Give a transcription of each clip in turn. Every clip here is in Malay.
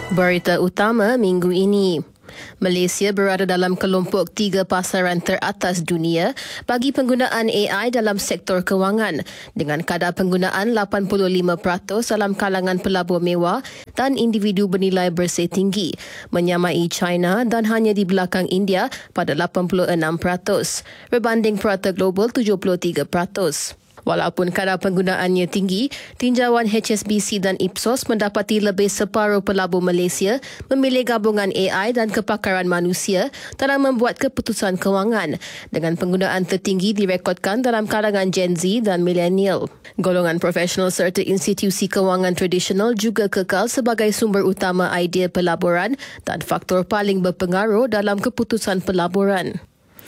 Berita utama minggu ini. Malaysia berada dalam kelompok 3 pasaran teratas dunia bagi penggunaan AI dalam sektor kewangan dengan kadar penggunaan 85% dalam kalangan pelabur mewah dan individu bernilai bersih tinggi, menyamai China dan hanya di belakang India pada 86%, berbanding purata global 73%. Walaupun kadar penggunaannya tinggi, tinjauan HSBC dan Ipsos mendapati lebih separuh pelabur Malaysia memilih gabungan AI dan kepakaran manusia dalam membuat keputusan kewangan, dengan penggunaan tertinggi direkodkan dalam kalangan Gen Z dan milenial. Golongan profesional serta institusi kewangan tradisional juga kekal sebagai sumber utama idea pelaburan dan faktor paling berpengaruh dalam keputusan pelaburan.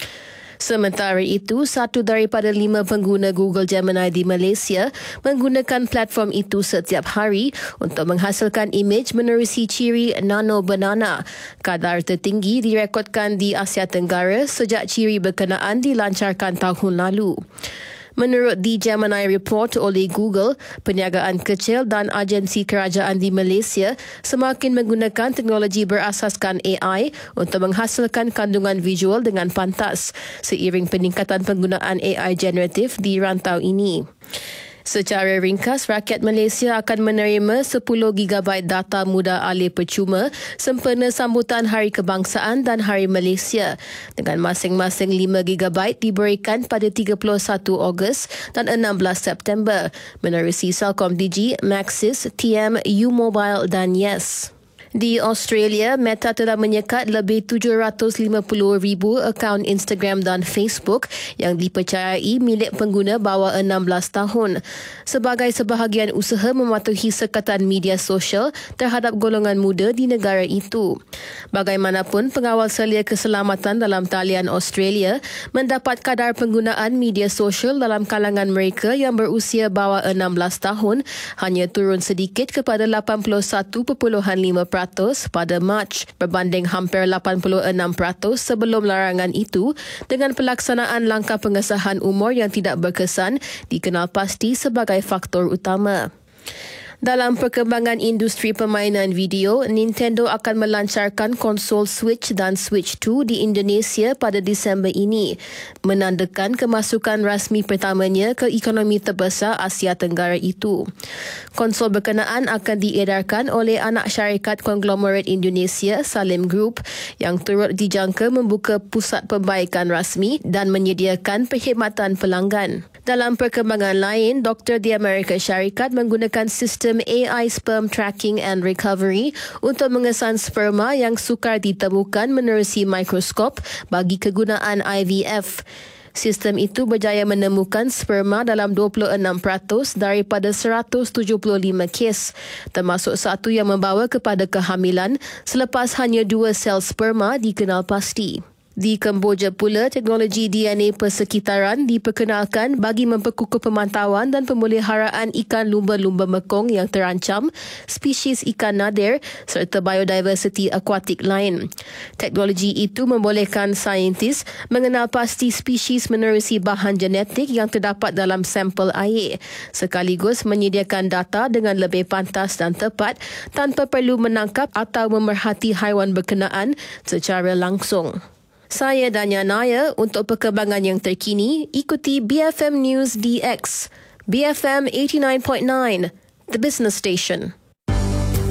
Sementara itu, 1 daripada 5 pengguna Google Gemini di Malaysia menggunakan platform itu setiap hari untuk menghasilkan imej menerusi ciri Nano Banana. Kadar tertinggi direkodkan di Asia Tenggara sejak ciri berkenaan dilancarkan tahun lalu. Menurut The Gemini Report oleh Google, perniagaan kecil dan agensi kerajaan di Malaysia semakin menggunakan teknologi berasaskan AI untuk menghasilkan kandungan visual dengan pantas, seiring peningkatan penggunaan AI generatif di rantau ini. Secara ringkas, rakyat Malaysia akan menerima 10 GB data mudah alih percuma sempena sambutan Hari Kebangsaan dan Hari Malaysia, dengan masing-masing 5 GB diberikan pada 31 Ogos dan 16 September menerusi Celcom-Digi, Maxis, TM, U-Mobile dan Yes. Di Australia, Meta telah menyekat lebih 750,000 akaun Instagram dan Facebook yang dipercayai milik pengguna bawah 16 tahun sebagai sebahagian usaha mematuhi sekatan media sosial terhadap golongan muda di negara itu. Bagaimanapun, pengawal selia keselamatan dalam talian Australia mendapat kadar penggunaan media sosial dalam kalangan mereka yang berusia bawah 16 tahun hanya turun sedikit kepada 81.5% pada Mac, berbanding hampir 86% sebelum larangan itu, dengan pelaksanaan langkah pengesahan umur yang tidak berkesan dikenal pasti sebagai faktor utama. Dalam perkembangan industri permainan video, Nintendo akan melancarkan konsol Switch dan Switch 2 di Indonesia pada Disember ini, menandakan kemasukan rasmi pertamanya ke ekonomi terbesar Asia Tenggara itu. Konsol berkenaan akan diedarkan oleh anak syarikat konglomerat Indonesia, Salim Group, yang turut dijangka membuka pusat pembaikan rasmi dan menyediakan perkhidmatan pelanggan. Dalam perkembangan lain, Dr. di Amerika Syarikat menggunakan sistem AI sperm tracking and recovery untuk mengesan sperma yang sukar ditemukan menerusi mikroskop bagi kegunaan IVF. Sistem itu berjaya menemukan sperma dalam 26% daripada 175 kes, termasuk satu yang membawa kepada kehamilan selepas hanya 2 sel sperma dikenal pasti. Di Kemboja pula, teknologi DNA persekitaran diperkenalkan bagi memperkukuh pemantauan dan pemeliharaan ikan lumba-lumba Mekong yang terancam, spesies ikan nadir serta biodiversiti akuatik lain. Teknologi itu membolehkan saintis mengenal pasti spesies menerusi bahan genetik yang terdapat dalam sampel air, sekaligus menyediakan data dengan lebih pantas dan tepat tanpa perlu menangkap atau memerhati haiwan berkenaan secara langsung. Saya Danya Naya. Untuk perkembangan yang terkini, ikuti BFM News DX, BFM 89.9, The Business Station.